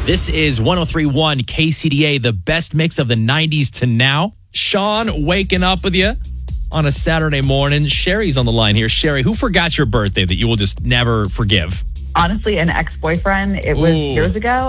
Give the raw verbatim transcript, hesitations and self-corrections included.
This is one oh three point one K C D A, the best mix of the nineties to now. Sean waking up with you on a Saturday morning. Sherry's on the line here. Sherry, who forgot your birthday that you will just never forgive? Honestly, an ex-boyfriend. It was Ooh. years ago.